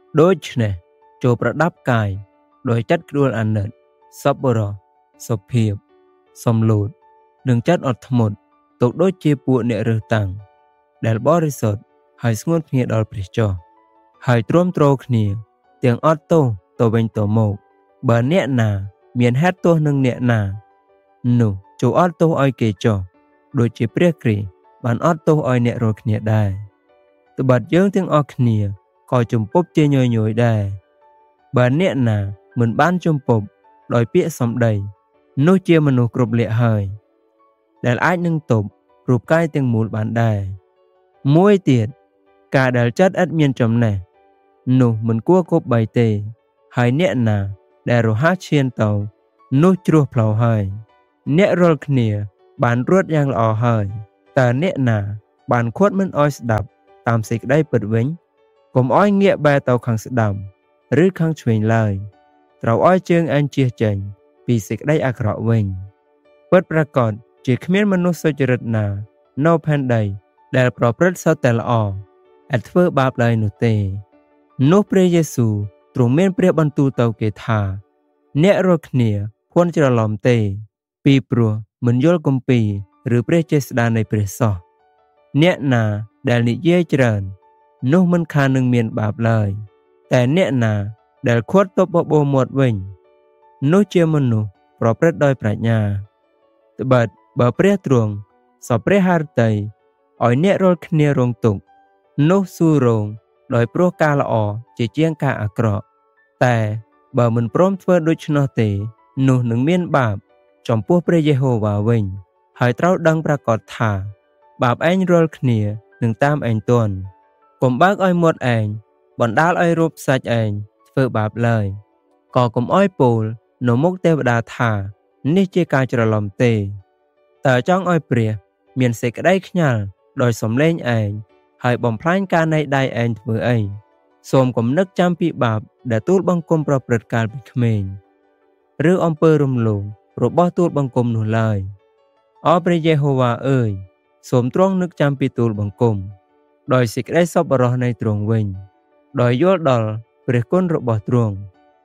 ដូចនេះចូលប្រដាប់កាយដោយចិត្តគ្រួលអាណិតសប្បុរសសុភាពសំលូតនិងចិត្តអត់ធ្មត់ទុកដូចជាពួកអ្នករើសតាំងដែលបរិសុទ្ធហើយស្ងួនគ្នាដល់ព្រះចោះហើយទ្រាំទ្រគ្នាទាំងអត់ទោសទៅវិញទៅមកបើអ្នកណាមានហេតុទោសនឹងអ្នកណានោះចូលអត់ទោសឲ្យគេចោះដូចជាព្រះគ្រីស្ទបានអត់ទោសឲ្យអ្នករាល់គ្នាដែរត្បិតយើងទាំងអស់គ្នាក៏ជំពប់ជាញយៗដែរបើអ្នកណាមិនបានជំពប់ដោយពាក្យសម្ដីនោះជាមនុស្សគ្រប់លក្ខហើយដែលអាចនឹងទប់រូបកាយទាំងមូលបានដែរមួយទៀតការដែលចិត្តឥតមានចំណេះនោះមិនគួរគប់បីទេហើយអ្នកណាដែលរហ័សឈានទៅនោះជ្រោះផ្លូវហើយអ្នករាល់គ្នាបានរត់យ៉ាងល្អហើយតើអ្នកណាបានខួតមិនអោយស្ដាប់តាមសេចក្តីពិតវិញកុំអោយងាកបែរទៅខាងស្ដាំឬខាងឆ្វេងឡើយត្រូវអោយជើងឯងជៀសចេញពីសេចក្តីអាក្រក់វិញពិតប្រាកដជាគ្មានមនុស្សសុចរិតណានៅផែនដីដែលប្រព្រឹត្តសុទ្ធតែល្អឥតធ្វើបាបឡើយនោះទេនោះព្រះយេស៊ូវទ្រង់មានព្រះបន្ទូលទៅគេថាអ្នករាល់គ្នាភ័ន្តច្រឡំទេពីព្រោះមិនយល់គម្ពីរឬព្រះចេស្តានៃព្រះសោះអ្នកណាដែលនិយាយច្រើននោះមិនខាននឹងមានបាបឡើយតែអ្នកណាដែលខាត់ទប់បបោមាត់វិញនោះជាមនុស្សប្រព្រឹត្តដោយប្រាជ្ញាត្បិតបើព្រះទ្រង់សពព្រះハរតីឲ្យអ្នករាល់គ្នារងទុក្ខនោះស៊ូរងដោយព្រោះការល្អជាជាងការអាក្រក់តែបើមិនព្រមធ្វើដូច្នោះទេនោះនឹងមានបាបចំពោះព្រះយេហូវ៉ាវិញហើយត្រូវដឹងប្រាកដថាបាបឯងរាល់គ្នានឹងតាមឯងទាន់កុំបើកឲ្យមាត់ឯងបណ្ដាលឲ្យរូបសាច់ឯងធ្វើបាបឡើយក៏កុំឲ្យពោលនៅមុខទេវតាថានេះជាការច្រឡំទេតើចង់ឲ្យព្រះមានសេចក្តីខ្ញាល់ដោយសំឡេងឯងហើយបំផ្លាញការណៃដៃឯងធ្វើអីសូមកុំនឹកចាំពីបាបដែលទូលបង្គំប្រព្រឹត្តកាលពីក្មេងឬអំពើរំលងរបស់ទូលបង្គំនោះឡើយអោព្រះយេហូវ៉ាអើយសូមទ្រង់នឹកចាំពីទូលបង្គំដោយសេចក្តីសប្បុរសនៃទ្រង់វិញដោយយល់ដល់ព្រះគុណរបស់ទ្រង់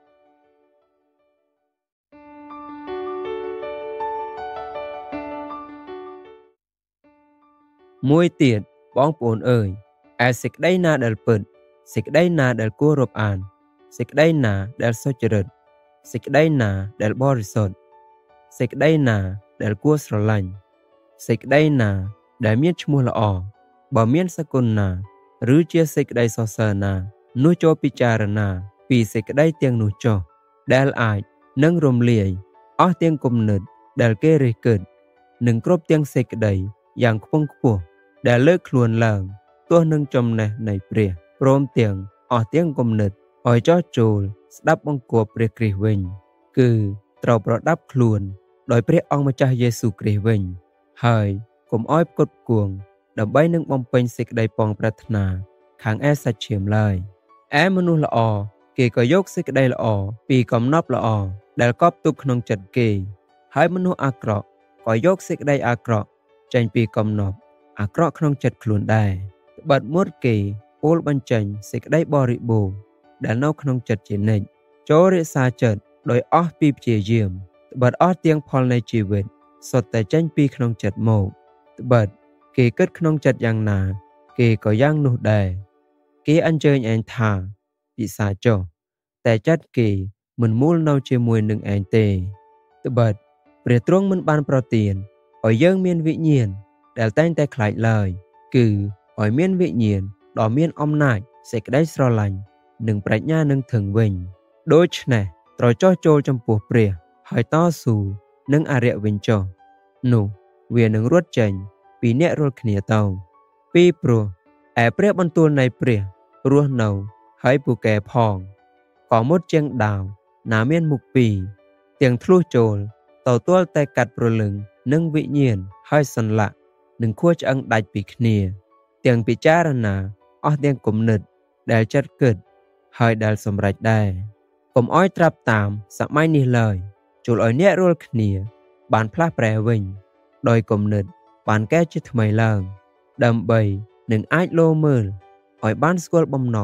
មួយទៀតបងប្អូនអើយឯសេចក្តីណាដែលពិតសេចក្តីណាដែលគួររាប់អានសេចក្តីណាដែលសុចរិតសេចក្តីណាដែលបរិសុទ្ធសេចក្តីណាដែលគួរស្រឡាញ់សេចក្តីណាដែលមានឈ្មោះល្អបើមានសគុណណាឬជាសេចក្តីសរសើរណានោះចូលពិចារណាពីសេចក្តីទាំងនោះចុះដែលអាចនឹងរំលាយអស់ទាំងគំនិតដែលគេរិះគិតនិងគ្រប់ទាំងសេចក្តីយ៉ាងខ្ពង់ខ្ពស់ដែលលើកខ្លួនឡើងទោះនឹងចំណេះនៃព្រះព្រមទាំងអស់ទាំងគំនិតឲ្យចោះចូលស្ដាប់បង្គាប់ព្រះគ្រីស្ទវិញគឺត្រូវប្រដាប់ខ្លួនដោយព្រះអង្គម្ចាស់យេស៊ូវគ្រីស្ទវិញហើយកុំឲ្យផ្គត់ផ្គង់ដើម្បីនឹងបំពេញសេចក្តីប៉ងប្រាថ្នាខាងឯសាច់ឈាមឡើយឯមនុស្សល្អគេក៏យកសេចក្តីល្អពីកំណប់ល្អដែលកប់ទុកក្នុងចិត្តគេហើយមនុស្សអាក្រក់ក៏យកសេចក្តីអាក្រក់ចេញពីកំណប់អាក្រក់ក្នុងចិត្តខ្លួនដែរត្បិតមុតគេពោលបញ្ចេញសេចក្តីបរិបូរណ៍ដែលនៅក្នុងចិត្តជានិច្ចចូលរក្សាចិត្តដោយអស់ពីព្យាយាមត្បិតអស់ទាំងផលនៃជីវិតសុទ្ធតែចេញពីក្នុងចិត្តមកត្បិតគេគិតក្នុងចិត្តយ៉ាងណាគេក៏យ៉ាងនោះដែរគេអញ្ជើញឯងថាពិសាចុះតែចិត្តគេមិនមូលនៅជាមួយនឹងឯងទេត្បិតព្រះទ្រង់មិនបានប្រទានឲ្យយើងមានវិញ្ញាណដែលតែងតែខ្លាចឡើយគឺឲ្យមានវិញ្ញាណដ៏មានអំណាចសេចក្តីស្រឡាញ់និងប្រាជ្ញានឹងធឹងវិញដូច្នេះត្រូវចោះចូលចំពោះព្រះហើយតស៊ូនឹងអរិយវិញចុះនោះវានឹងរត់ចេញពីអ្នករាល់គ្នាទៅពីព្រោះឯព្រះបន្ទូលនៃព្រះរស់នៅហើយពូកែផងក៏មុតជាងដាវណាមានមុខពីរទាំងធ្លុះចូលទៅទាល់តែកាត់ព្រលឹងនិងវិញ្ញាណហើយសន្លាក់នឹងខួរឆ្អឹងដាច់ពីគ្នាទាំងពិចារណាអស់ទាំងគំនិតដែលចិត្តគិតហើយដែលសម្រេចដែរកុំអោយត្រាប់តាមសម័យនេះឡើយចូលឲ្យអ្នករាល់គ្នាបានផ្លាស់ប្រែវិញដោយគំនិតបានកែជាថ្មីឡើងដើម្បីនឹងអាចលោមើលឲ្យបានស្គាល់បំណង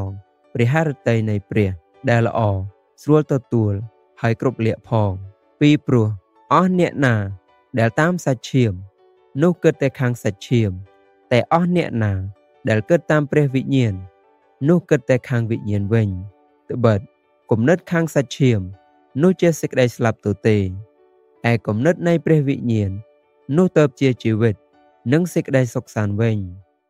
ព្រះハរតីនៃព្រះដែលល្អស្រួលទទួលហើយគ្រប់លក្ខផងពីព្រោះអស់អ្នកណាដែលតាមសាច់ឈាមនោះគិតតែខាងសាច់ឈាមតែអស់អ្នកណាដែលគិតតាមព្រះវិញ្ញាណនោះគិតតែខាងវិញ្ញាណវិញត្បិតគំនិតខាងសាច់ឈាមនោះជាសេចក្តីស្លាប់ទៅទេឯគំនិតនៃព្រះវិញ្ញាណនោះទៅជាជីវិតនិងសេចក្តីសុខសាន្តវិញ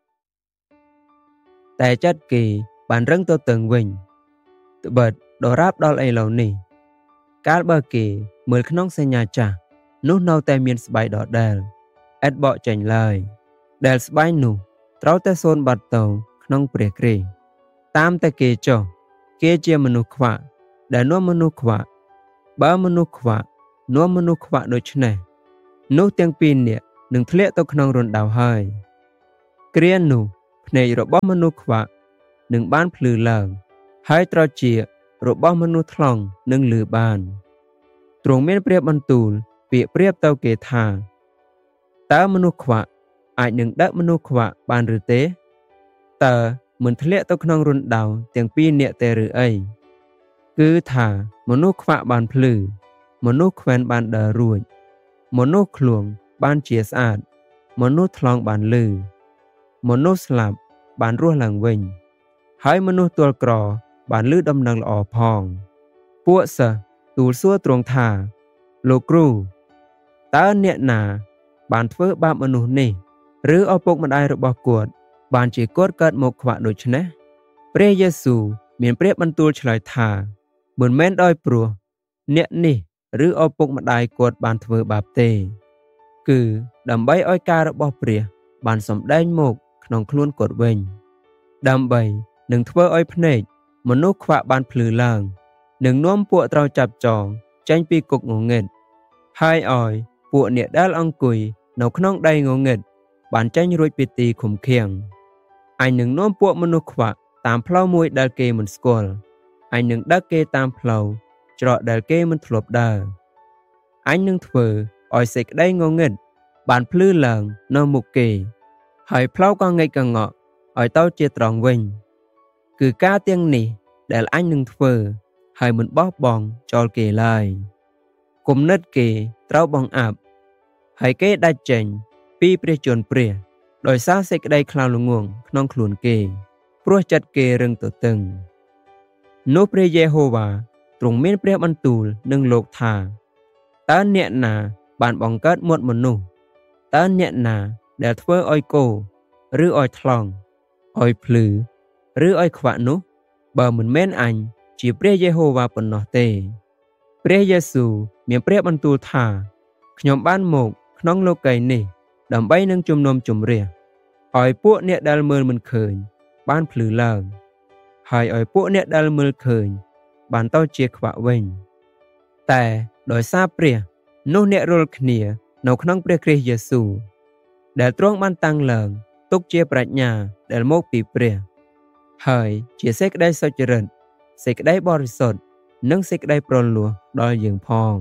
តែចិត្តគេបានរឹងទៅតឹងវិញត្បិតដរាបដល់ឥឡូវនេះកាលបើគេមើលក្នុងសញ្ញាចាស់នោះនៅតែមានស្បែកដដែលឥតបកចេញឡើយដែលស្បែកនោះត្រូវតែសូន្យបាត់ទៅក្នុងព្រះគ្រីស្ទតាមតែគេចុះគេជាមនុស្សខ្វាក់ដែលនាំមនុស្សខ្វាក់បើមនុស្សខ្វាក់នាំមនុស្សខ្វាក់ដូច្នេះនោះទាំងពីរនាក់នឹងធ្លាក់ទៅក្នុងរណ្ដៅហើយគ្រានោះភ្នែករបស់មនុស្សខ្វាក់នឹងបានភ្លឺឡើងហើយត្រចៀករបស់មនុស្សថ្លង់នឹងលឺបានទ្រង់មានប្រៀបបន្ទូលពាក្យប្រៀបទៅគេថាតើមនុស្សខ្វាក់អាចនឹងដឹកមនុស្សខ្វាក់បានឬទេតើមិនធ្លាក់ទៅក្នុងរណ្ដៅទាំងពីរនាក់ទេឬអីគឺថាមនុស្សខ្វាក់បានភ្លឺមនុស្សខ្វែនបានដើររួចមនុស្សឃ្លួងបានជាស្អាតមនុស្សថ្លង់បានលឺមនុស្សស្លាប់បានរស់ឡើងវិញហើយមនុស្សទាល់ក្របានលឺដំណឹងល្អផងពួកសិស្សទូលសួរទ្រង់ថាលោកគ្រូតើអ្នកណាបានធ្វើបាបមនុស្សនេះឬឪពុកម្ដាយរបស់គាត់បានជាគាត់កើតមកខ្វាក់ដូច្នេះព្រះយេស៊ូវមានប្រៀបបន្ទូលឆ្លើយថាមិនមែនដោយព្រោះអ្នកនេះឬឪពុកម្ដាយគាត់បានធ្វើបាបទេគឺដើម្បីឲ្យការរបស់ព្រះបានសម្ដែងមកក្នុងខ្លួនគាត់វិញដើម្បីនឹងធ្វើឲ្យភ្នែកមនុស្សខ្វាក់បានភ្លឺឡើងនឹងនាំពួកត្រូវចាប់ចងចេញពីគុកងងឹតហើយឲ្យពួកអ្នកដែលអង្គុយនៅក្នុងដីងងឹតបានចេញរួចពីទីឃុំឃាំងអញនឹងនាំពួកមនុស្សខ្វាក់តាមផ្លូវមួយដែលគេមិនស្គាល់អញនឹងដឹកគេតាមផ្លូវច្រកដែលគេមិនធ្លាប់ដើរអញនឹងធ្វើឲ្យសេចក្តីងងឹតបានភ្លឺឡើងនៅមុខគេហើយផ្លូវកងែកកងក់ឲ្យទៅជាត្រង់វិញគឺការទាំងនេះដែលអញនឹងធ្វើហើយមិនបោះបង់ចោលគេឡើយគំនិតគេត្រូវបង្អាប់ហើយគេដាច់ចេញពីព្រះជន្មព្រះដោយសារសេចក្តីខ្លាចល្ងងក្នុងខ្លួនគេព្រោះចិត្តគេរឹងទទឹងនោះព្រះយេហូវ៉ាទ្រង់មានព្រះបន្ទូលនឹងលោកថាតើអ្នកណាបានបង្កើតមាត់មនុស្សតើអ្នកណាដែលធ្វើឲ្យគោឬឲ្យថ្លង់ឲ្យភ្លឺឬឲ្យខ្វាក់នោះបើមិនមែនអញជាព្រះយេហូវ៉ាប៉ុណ្ណោះទេព្រះយេស៊ូវមានព្រះបន្ទូលថាខ្ញុំបានមកក្នុងលោកីយ៍នេះដើម្បីនឹងជំនុំជម្រះឲ្យពួកអ្នកដែលមើលមិនឃើញបានភ្លឺឡើងហើយឲ្យពួកអ្នកដែលមើលឃើញបានទៅជាខ្វាក់វិញតែដោយសារព្រះនោះអ្នករាល់គ្នានៅក្នុងព្រះគ្រីស្ទយេស៊ូវដែលទ្រង់បានតាំងឡើងទុកជាប្រាជ្ញាដែលមកពីព្រះហើយជាសេចក្តីសុចរិតសេចក្តីបរិសុទ្ធនិងសេចក្តីប្រលោះដល់យើងផង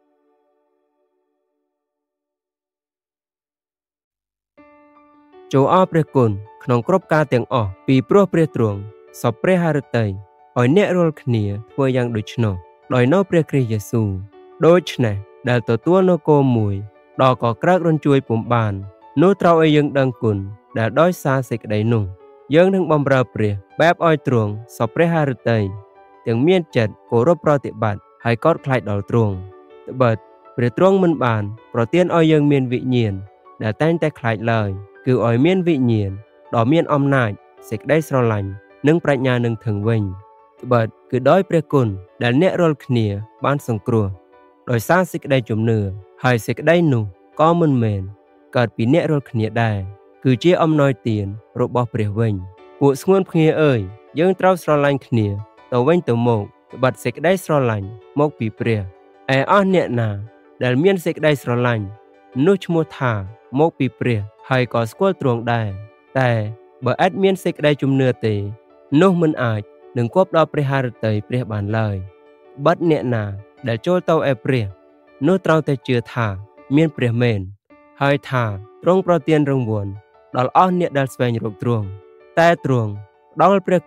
ចូលអរព្រះគុណក្នុងគ្រប់ការទាំងអស់ពីព្រោះព្រះទ្រង់សពព្រះハរតីឲ្យអ្នករាល់គ្នាធ្វើយ៉ាងដូច្នោះដោយនៅព្រះគ្រីស្ទយេស៊ូវដូច្នេះដែលទទួលនគរមួយដល់ក៏ក្រើករញ្ជួយពុំបាននោះត្រូវឲ្យយើងដឹងគុណដែលដោយសារសេចក្តីនោះយើងនឹងបម្រើព្រះបែបឲ្យទ្រង់សពព្រះハរតីទាំងមានចិត្តគោរពប្រតិបត្តិហើយកោតខ្លាចដល់ទ្រង់ត្បិតព្រះទ្រង់មិនបានប្រទានឲ្យយើងមានវិញ្ញាណដែលតែងតែខ្លាចឡើយគឺឲ្យមានវិញ្ញាណដ៏មានអំណាចសេចក្តីស្រឡាញ់និងប្រាជ្ញានឹងធឹងវិញត្បិតគឺដោយព្រះគុណដែលអ្នករាល់គ្នាបានសង្គ្រោះដោយសារសេចក្តីជំនឿហើយសេចក្តីនោះក៏មិនមែនកើតពីអ្នករាល់គ្នាដែរគឺជាអំណោយទានរបស់ព្រះវិញពួកស្ងួនភ្ងាអើយយើងត្រូវស្រឡាញ់គ្នាទៅវិញទៅមកត្បិតសេចក្តីស្រឡាញ់មកពីព្រះឯអស់អ្នកណាដែលមានសេចក្តីស្រឡាញ់នោះឈ្មោះថាមកពីព្រះហើយក៏ស្គាល់ទ្រង់ដែរតែបើឥតមានសេចក្តីជំនឿទេនោះមិនអាចនឹងគប់ដល់ព្រះハរតីព្រះបានឡើយបិទអ្នកណាដែលចូលទៅឯព្រះនោះត្រូវតែជឿថាមានព្រះមែនហើយថាទ្រង់ប្រទានរង្វាន់ដល់អស់អ្នកដែលស្វែងរកទ្រង់តែទ្រង់ផ្ដល់ព្រះគុណ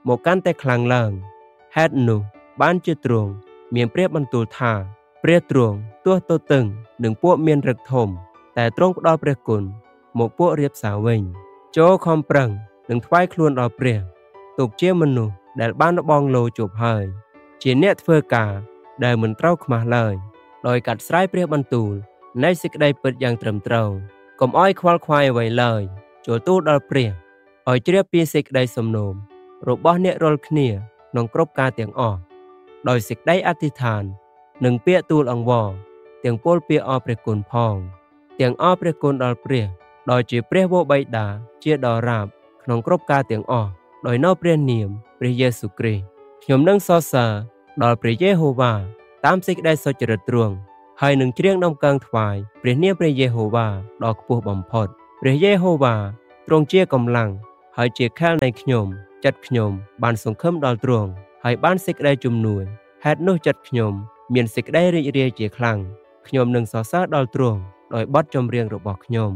មកកាន់តែខ្លាំងឡើងហេតុនោះបានជាទ្រង់មានព្រះបន្ទូលថាព្រះទ្រង់ទោះទទឹងនឹងពួកមានរឹកធំតែទ្រង់ផ្ដល់ព្រះគុណមកពួករាបសារវិញចូលខំប្រឹងនឹងថ្វាយខ្លួនដល់ព្រះទុកជាមនុស្សដែលបានលបងលោជប់ហើយជាអ្នកធ្វើការដែលមិនត្រូវខ្មាស់ឡើយដោយកាត់ស្រ័យព្រះបន្ទូលនៃសេចក្តីពិតយ៉ាងត្រឹមត្រូវកុំឲ្យខ្វល់ខ្វាយអ្វីឡើយចូលទូលដល់ព្រះឲ្យជ្រាបពីសេចក្តីសំណូមរបស់អ្នករាល់គ្នាក្នុងគ្រប់ការទាំងអស់ដោយសេចក្តីអធិដ្ឋាននិងពាក្យទូលអង្វរទាំងពលពាក្យអរព្រះគុណផងទាំងអរព្រះគុណដល់ព្រះដោយជាព្រះវរបិតាជាដរាបក្នុងគ្រប់ការទាំងអស់ដោយនៅព្រះនាមព្រះយេស៊ូវគ្រីស្ទខ្ញុំនឹងសរសើរដល់ព្រះយេហូវ៉ាតាមសេចក្តីសុចរិតទ្រង់ហើយនឹងច្រៀងដំកើងថ្វាយព្រះនាមព្រះយេហូវ៉ាដ៏ខ្ពស់បំផុតព្រះយេហូវ៉ាទ្រង់ជាកម្លាំងហើយជាខែលនៃខ្ញុំចិត្តខ្ញុំបានសង្ឃឹមដល់ទ្រង់ហើយបានសេចក្តីជំនួយហេតុនោះចិត្តខ្ញុំមានសេចក្តីរីករាយជាខ្លាំងខ្ញុំនឹងសរសើរដល់ទ្រង់ដោយបទចម្រៀងរបស់ខ្ញុំ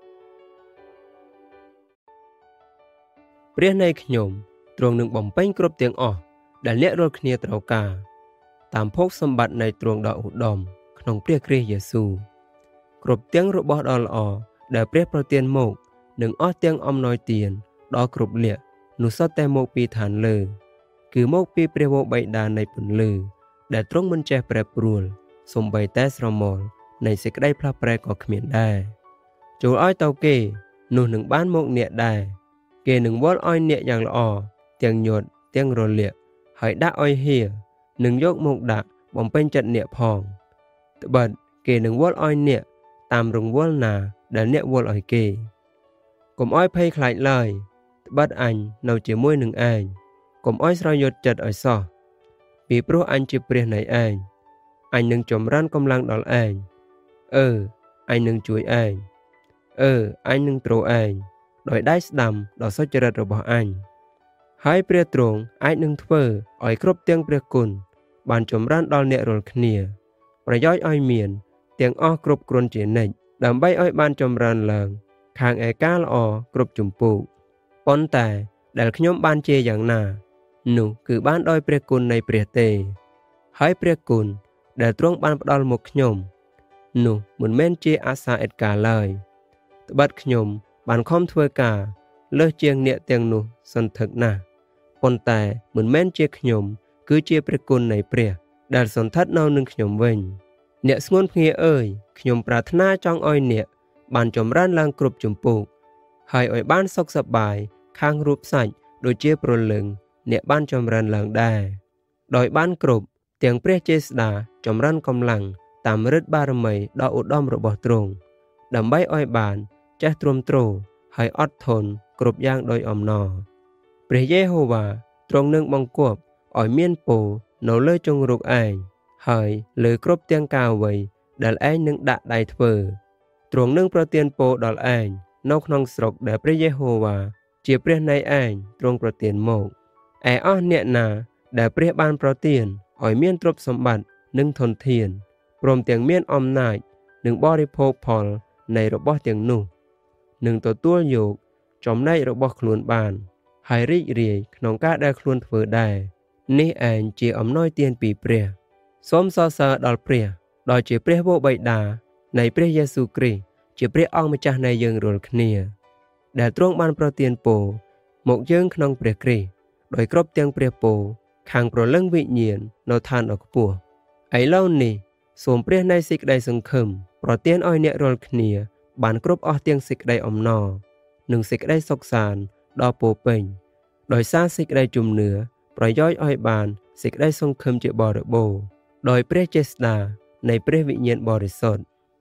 ព្រះនៃខ្ញុំទ្រង់នឹងបំពេញគ្រប់ទាំងអស់ដែលអ្នករាល់គ្នាត្រូវការតាមភោគសម្បត្តិនៃទ្រង់ដ៏ឧត្តមក្នុងព្រះគ្រីស្ទយេស៊ូវគ្រប់ទាំងរបស់ដ៏ល្អដែលព្រះប្រទានមកនឹងអស់ទាំងអំណោយទានដ៏គ្រប់លក្ខនោះសុទ្ធតែមកពីឋានលើគឺមកពីព្រះវរបិតានៃពន្លឺដែលទ្រង់មិនចេះប្រែប្រួលសូម្បីតែស្រមោលនៃសេចក្តីផ្លាស់ប្រែក៏គ្មានដែរចូលឲ្យទៅគេនោះនឹងបានមកអ្នកដែរគេនឹងវល់ឲ្យអ្នកយ៉ាងល្អទាំងញាត់ទាំងរលាកហើយដាក់ឲ្យហៀនឹងយកមកដាក់បំពេញចិត្តអ្នកផងត្បិតគេនឹងវល់ឲ្យអ្នកតាមរង្វល់ណាដែលអ្នកវល់ឲ្យគេកុំឲ្យភ័យខ្លាចឡើយត្បិតអញនៅជាមួយនឹងឯងកុំឲ្យស្រយត់ចិត្តឲ្យសោះពីព្រោះអញជាព្រះនៃឯងអញនឹងចម្រើនកម្លាំងដល់ឯងអញនឹងជួយឯងអញនឹងទ្រឯងដោយដៃស្ដាំដ៏សុចរិតរបស់អញហើយព្រះទ្រង់អាចនឹងធ្វើឲ្យគ្រប់ទាំងព្រះគុណបានចម្រើនដល់អ្នករាល់គ្នាប្រយោជន៍ឲ្យមានទាំងអស់គ្រប់គ្រាន់ជានិច្ចដើម្បីឲ្យបានចម្រើនឡើងខាងឯការល្អគ្រប់ជំពូកប៉ុន្តែដែលខ្ញុំបានជាយ៉ាងណានោះគឺបានដោយព្រះគុណនៃព្រះទេហើយព្រះគុណដែលទ្រង់បានផ្ដល់មកខ្ញុំនោះមិនមែនជាអាសាឥតកាលឡើយត្បិតខ្ញុំបានខំធ្វើការលើសជាងអ្នកទាំងនោះសន្ធឹកណាស់ប៉ុន្តែមិនមែនជាខ្ញុំគឺជាព្រះគុណនៃព្រះដែលសន្ធិដ្ឋនៅនឹងខ្ញុំវិញអ្នកស្ងួនភ្ងាអើយខ្ញុំប្រាថ្នាចង់ឲ្យអ្នកបានចម្រើនឡើងគ្រប់ជំពូកហើយឲ្យបានសុខសប្បាយខាងរូបសាច់ដូចជាព្រលឹងអ្នកបានចម្រើនឡើងដែរដោយបានគ្រប់ទាំងព្រះចេស្តាចម្រើនកម្លាំងតាមឫទ្ធិបារមីដ៏ឧត្តមរបស់ទ្រង់ដើម្បីឲ្យបានចេះទ្រាំទ្រហើយអត់ធន់គ្រប់យ៉ាងដោយអំណរព្រះយេហូវ៉ាទ្រង់នឹងបង្គាប់ឲ្យមានពរនៅលើជង្រុកឯងហើយលើគ្រប់ទាំងការអ្វីដែលឯងនឹងដាក់ដៃធ្វើទ្រង់នឹងប្រទានពរដល់ឯងនៅក្នុងស្រុកដែលព្រះយេហូវ៉ាជាព្រះនៃឯងទ្រង់ប្រទានមកឯអស់អ្នកណាដែលព្រះបានប្រទានឲ្យមានទ្រព្យសម្បត្តិនិងធនធានព្រមទាំងមានអំណាចនឹងបរិភោគផលនៃរបស់ទាំងនោះនឹងទទួលយកចំណែករបស់ខ្លួនបានហើយរីករាយក្នុងការដែលខ្លួនធ្វើដែរនេះឯងជាអំណោយទានពីព្រះសូមសរសើរដល់ព្រះដោយជាព្រះវរបិតានៃព្រះយេស៊ូវគ្រីស្ទជាព្រះអង្គម្ចាស់នៃយើងរាល់គ្នាដែលទ្រង់បានប្រទានពរមកយើងក្នុងព្រះគ្រីស្ទដោយគ្រប់ទាំងព្រះពរខាងព្រលឹងវិញ្ញាណនៅឋានដ៏ខ្ពស់ឥឡូវនេះសូមព្រះនៃសេចក្តីសង្ឃឹមប្រទានឲ្យអ្នករាល់គ្នាបានគ្រប់អស់ទាំងសេចក្តីអំណរនិងសេចក្តីសុខសាន្តដ៏ពោពេញដោយសារសេចក្តីជំនឿប្រយោជន៍ឲ្យបានសេចក្តីសង្ឃឹមជាបរិបូរណ៍ដោយព្រះចេស្តានៃព្រះវិញ្ញាណបរិសុទ្ធ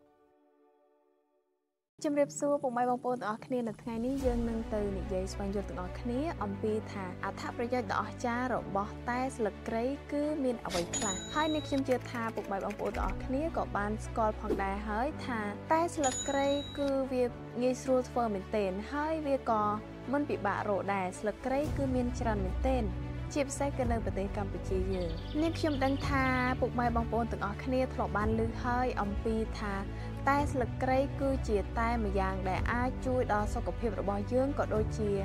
ជំរាបសួរពុកម៉ែបងប្អូនទាំងអស់គ្នានៅថ្ងៃនេះយើងនឹងទៅនិយាយស្វែងយល់ទាំងអស់គ្នាអំពីថាអត្ថប្រយោជន៍ដ៏អស្ចារ្យរបស់តែស្លឹកគ្រៃគឺមានអ្វីខ្លះហើយនេះខ្ញុំជឿថាពុកម៉ែបងប្អូនទាំងអស់គ្នាក៏បានស្គាល់ផងដែរហើយថាតែស្លឹកគ្រៃគឺវាងាយស្រួលធ្វើមែនទែនហើយវាក៏មិនពិបាករកដែរស្លឹកគ្រៃគឺមានច្រើនមែនទែនជាពិសេសគឺនៅប្រទេសកម្ពុជាយើងនេះខ្ញុំដឹងថាពុកម៉ែបងប្អូនទាំងអស់គ្នាធ្លាប់បានឮហើយអំពីថាតែស្លឹកគ្រៃគឺជាតែម្យ៉ាងដែលអាចជួយដល់សុខភាពរបស់យើងក៏ដូចជា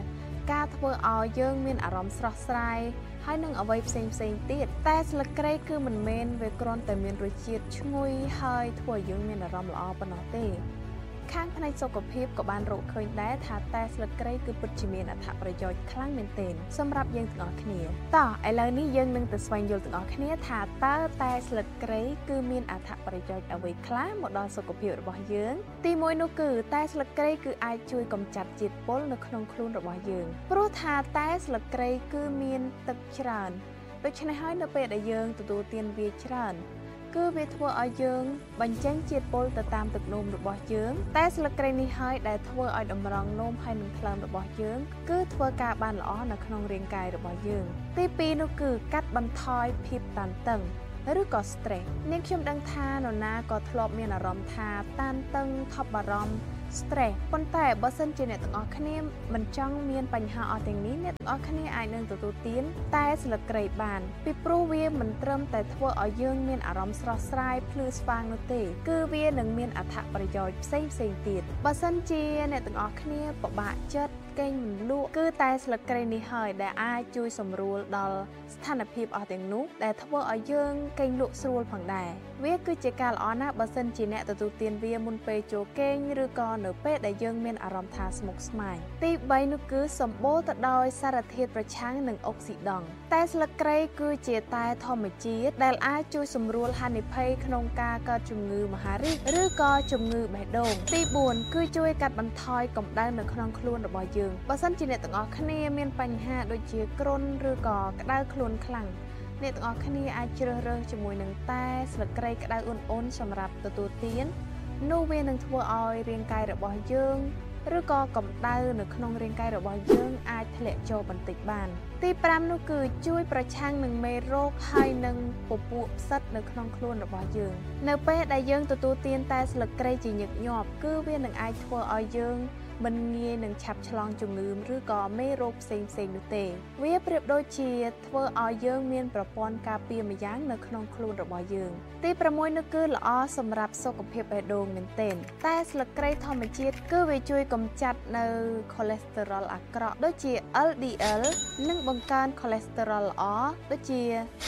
ការធ្វើឲ្យយើងមានអារម្មណ៍ស្រស់ស្រាយហើយនឹងអ្វីផ្សេងទៀតតែស្លឹកគ្រៃគឺមិនមែនវាគ្រាន់តែមានរសជាតិឈ្ងុយហើយធ្វើឲ្យយើងមានអារម្មណ៍ល្អប៉ុណ្ណោះទេខាងផ្នែកសុខភាពក៏បានរកឃើញដែរថាតែស្លឹកគ្រៃគឺពិតជាមានអត្ថប្រយោជន៍ខ្លាំងមែនទែនសម្រាប់យើងទាំងអស់គ្នាតោះឥឡូវនេះយើងនឹងទៅស្វែងយល់ទាំងអស់គ្នាថាតើតែស្លឹកគ្រៃគឺមានអត្ថប្រយោជន៍អ្វីខ្លះមកដល់សុខភាពរបស់យើងទីមួយនោះគឺតែស្លឹកគ្រៃគឺអាចជួយកម្ចាត់ជាតិពុលនៅក្នុងខ្លួនរបស់យើងព្រោះថាតែស្លឹកគ្រៃគឺមានទឹកច្រើនដូច្នេះហើយនៅពេលដែលយើងទទួលទានវាច្រើនគឺវាធ្វើឲ្យយើងបញ្ចេញជាតិពុលទៅតាមទឹកនោមរបស់យើងតែស្លឹកគ្រៃនេះហើយដែលធ្វើឲ្យតម្រង់នោមហើយនឹងថ្លើមរបស់យើងគឺធ្វើការបានល្អនៅក្នុងរាងកាយរបស់យើងទី2នោះគឺកាត់បន្ថយភាពតានតឹងឬក៏ stress នាងខ្ញុំដឹងថានរណាក៏ធ្លាប់មានអារម្មណ៍ថាតានតឹងថប់បារម្ភ stress ប៉ុន្តែបើសិនជាអ្នកទាំងអស់គ្នាមិនចង់មានបញ្ហាអស់ទាំងនេះអ្នកទាំងអស់គ្នាអាចនឹងទទួលទានតែស្លឹកគ្រៃបានពីព្រោះវាមិនត្រឹមតែធ្វើឲ្យយើងមានអារម្មណ៍ស្រស់ស្រាយភ្លឺស្វាងនោះទេគឺវានឹងមានអត្ថប្រយោជន៍ផ្សេងទៀតបើសិនជាអ្នកទាំងអស់គ្នាពិបាកចិត្តកេងមិនលក់គឺតែស្លឹកគ្រៃនេះហើយដែលអាចជួយសម្រួលដល់ស្ថានភាពអស់ទាំងនោះដែលធ្វើឲ្យយើងកេងលក់ស្រួលផងដែរវាគឺជាការល្អណាស់បើសិនជាអ្នកទទួលទានវាមុនពេលចូលគេងឬក៏នៅពេលដែលយើងមានអារម្មណ៍ថាស្មុគស្មាញទី3នោះគឺសម្បូរទៅដោយសារធាតុប្រឆាំងនឹងអុកស៊ីដង់តែស្លឹកគ្រៃគឺជាតែធម្មជាតិដែលអាចជួយសម្រួលហានិភ័យក្នុងការកើតជំងឺមហារីកឬក៏ជំងឺបេះដូងទី4គឺជួយកាត់បន្ថយកម្ដៅនៅក្នុងខ្លួនរបស់យើងបើសិនជាអ្នកទាំងអស់គ្នាមានបញ្ហាដូចជាគ្រុនឬក៏ក្ដៅខ្លួនខ្លាំងអ្នកទាំងអស់គ្នាអាចជ្រើសរើសជាមួយនឹងតែស្លឹកគ្រៃក្ដៅអ៊ុនៗសម្រាប់ទទួលទាននោះវានឹងធ្វើឲ្យរាងកាយរបស់យើងឬក៏កម្ដៅនៅក្នុងរាងកាយរបស់យើងអាចធ្លាក់ចូលបន្តិចបានទី5នោះគឺជួយប្រឆាំងនឹងមេរោគហើយនឹងពពួកផ្សិតនៅក្នុងខ្លួនរបស់យើងនៅពេលដែលយើងទទួលទានតែស្លឹកគ្រៃជាញឹកញាប់គឺវានឹងអាចធ្វើឲ្យយើងមិនងាយនឹងឆាប់ឆ្លងជំងឺឬក៏មេរោគផ្សេងនោះទេវាប្រៀបដូចជាធ្វើឲ្យយើងមានប្រព័ន្ធការពារម្យ៉ាងនៅក្នុងខ្លួនរបស់យើងទី6នោះគឺល្អសម្រាប់សុខភាពបេះដូងមែនទែនតែស្លឹកគ្រៃធម្មជាតិគឺវាជួយកម្ចាត់នៅខូលេស្តេរ៉ុលអាក្រក់ដូចជា LDL និងបង្កើនខូលេស្តេរ៉ុលល្អដូចជា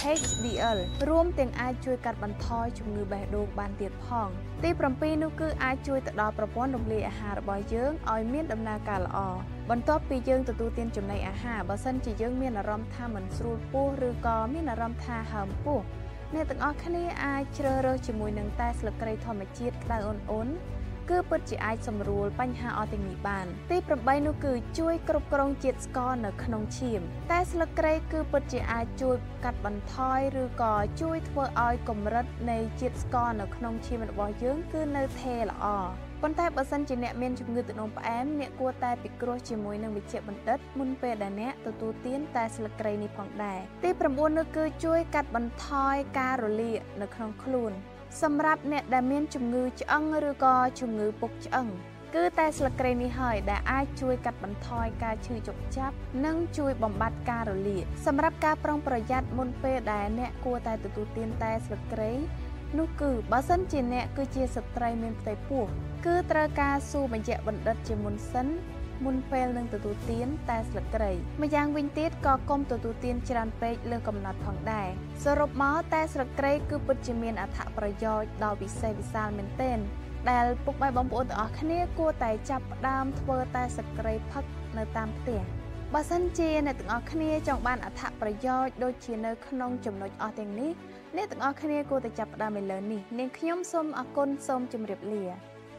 HDL រួមទាំងអាចជួយកាត់បន្ថយជំងឺបេះដូងបានទៀតផងទី7នោះគឺអាចជួយទៅដល់ប្រព័ន្ធរំលាយអាហាររបស់យើងឲ្យមានដំណើរការល្អបន្ទាប់ពីយើងទទួលទានចំណីអាហារបើសិនជាយើងមានអារម្មណ៍ថាមិនស្រួលពោះឬក៏មានអារម្មណ៍ថាហើមពោះអ្នកទាំងអស់គ្នាអាចជ្រើសរើសជាមួយនឹងតែស្លឹកគ្រៃធម្មជាតិក្តៅអ៊ុនគឺពិតជាអាចសម្រួលបញ្ហាអស់ទាំងនេះបានទី8នោះគឺជួយគ្រប់គ្រងជាតិស្ករនៅក្នុងឈាមតែស្លឹកគ្រៃគឺពិតជាអាចជួយកាត់បន្ថយឬក៏ជួយធ្វើឲ្យកម្រិតនៃជាតិស្ករនៅក្នុងឈាមរបស់យើងគឺនៅថេរល្អប៉ុន្តែបើសិនជាអ្នកមានជំងឺទឹកនោមផ្អែមអ្នកគួរតែពិគ្រោះជាមួយនឹងវេជ្ជបណ្ឌិតមុនពេលដែលអ្នកទទួលទានតែស្លឹកគ្រៃនេះផងដែរទី9នោះគឺជួយកាត់បន្ថយការរលាកនៅក្នុងខ្លួនសម្រាប់អ្នកដែលមានជំងឺឆ្អឹងឬក៏ជំងឺពុកឆ្អឹងគឺតែស្លឹកគ្រៃនេះហើយដែលអាចជួយកាត់បន្ថយការឈឺចុកចាប់និងជួយបំបាត់ការរលាកសម្រាប់ការប្រុងប្រយ័ត្នមុនពេលដែលអ្នកគួរតែទទួលទានតែស្លឹកគ្រៃនោះគឺបើសិនជាអ្នកគឺជាស្ត្រីមានផ្ទៃពោះគឺត្រូវការសួរបញ្ជាក់បណ្ឌិតជាមុនសិនមុនពេលនឹងទទួលទានតែស្លឹកគ្រៃម្យ៉ាងវិញទៀតក៏កុំទទួលទានច្រើនពេកលើសកំណត់ផងដែរសរុបមកតែស្លឹកគ្រៃគឺពិតជាមានអត្ថប្រយោជន៍ដ៏វិសេសវិសាលមែនទែនដែលពុកម៉ែបងប្អូនទាំងអស់គ្នាគួរតែចាប់ផ្ដើមធ្វើតែស្លឹកគ្រៃផឹកនៅតាមផ្ទះបើសិនជាអ្នកទាំងអស់គ្នាចង់បានអត្ថប្រយោជន៍ដូចជានៅក្នុងចំណុចអស់ទាំងនេះអ្នកទាំងអស់គ្នាគួរតែចាប់ផ្ដើមឥឡូវនេះនាងខ្ញុំសូមអរគុណសូមជម្រាបលា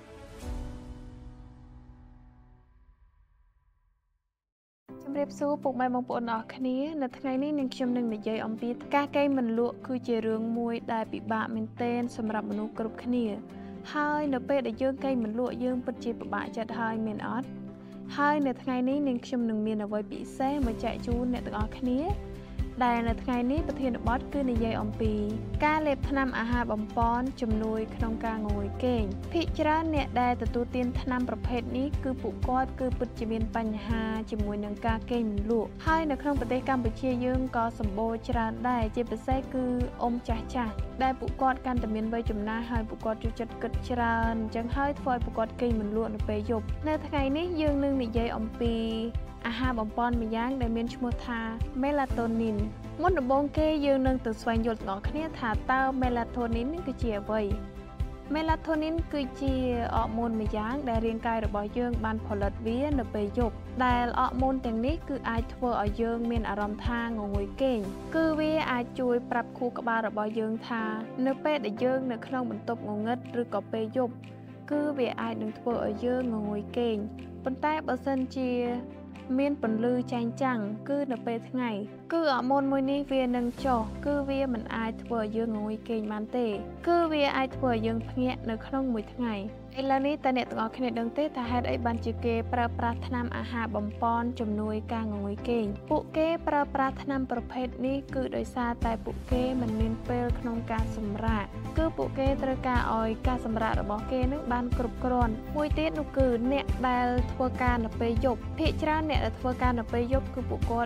ជំរាបសួរពុកម៉ែបងប្អូនអរគ្នានៅថ្ងៃនេះនាងខ្ញុំនឹងនិយាយអំពីការកេងមិនលក់គឺជារឿងមួយដែលពិបាកមែនទែនសម្រាប់មនុស្សគ្រប់គ្នាហើយនៅពេលដែលយើងកេងមិនលក់យើងពិតជាពិបាកចិត្តហើយមែនអត់ហើយនៅថ្ងៃនេះនាងខ្ញុំនឹងមានអ្វីពិសេសមកចែកជូនអ្នកទាំងអស់គ្នាដែលនៅថ្ងៃនេះប្រធានបទគឺនិយាយអំពីការលេបថ្នាំអាហារបំប៉នជំនួយក្នុងការងុយគេងភាគច្រើនអ្នកដែលទទួលទានថ្នាំប្រភេទនេះគឺពួកគាត់គឺពិតជាមានបញ្ហាជាមួយនឹងការកេងមិនលក់ហើយនៅក្នុងប្រទេសកម្ពុជាយើងក៏សម្បូរច្រើនដែរជាពិសេសគឺអ៊ំចាស់ដែលពួកគាត់កាន់តែមានវ័យចំណាស់ហើយពួកគាត់ចូលចិត្តគិតច្រើនអញ្ចឹងហើយធ្វើឲ្យពួកគាត់កេងមិនលក់នៅពេលយប់នៅថ្ងៃនេះយើងនឹងនិយាយអំពីអាហារបំប៉នម្យ៉ាងដែលមានឈ្មោះថា melatonin មុនដំបូងគេយើងនឹងទៅស្វែងយល់ទាំងអស់គ្នាថាតើ melatonin នេះគឺជាអ្វី melatonin គឺជាអរម៉ូនម្យ៉ាងដែលរាងកាយរបស់យើងបានផលិតវានៅពេលយប់ដែលអរម៉ូនទាំងនេះគឺអាចធ្វើឲ្យយើងមានអារម្មណ៍ថាងងុយគេងគឺវាអាចជួយប្រាប់ខួរក្បាលរបស់យើងថានៅពេលដែលយើងនៅក្នុងបន្ទប់ងងឹតឬក៏ពេលយប់គឺវាអាចនឹងធ្វើឲ្យយើងងងុយគេងប៉ុន្តែបើសិនជាមានពន្លឺចែងចាំងគឺនៅពេលថ្ងៃគឺអរម៉ូនមួយនេះវានឹងចុះគឺវាមិនអាចធ្វើឲ្យយើងងងុយគេងបានទេគឺវាអាចធ្វើឲ្យយើងភ្ញាក់នៅក្នុងមួយថ្ងៃឥឡូវនេះតើអ្នកទាំងអស់គ្នាដឹងទេថាហេតុអីបានជាគេប្រើប្រាស់ថ្នាំអាហារបំប៉នជំនួយការងងុយគេងពួកគេប្រើប្រាស់ថ្នាំប្រភេទនេះគឺដោយសារតែពួកគេមិនមានពេលក្នុងការសម្រាកគឺពួកគេត្រូវការឲ្យការសម្រាករបស់គេនឹងបានគ្រប់គ្រាន់មួយទៀតនោះគឺអ្នកដែលធ្វើការនៅពេលយប់ភាគច្រើនអ្នកដែលធ្វើការនៅពេលយប់គឺពួកគាត់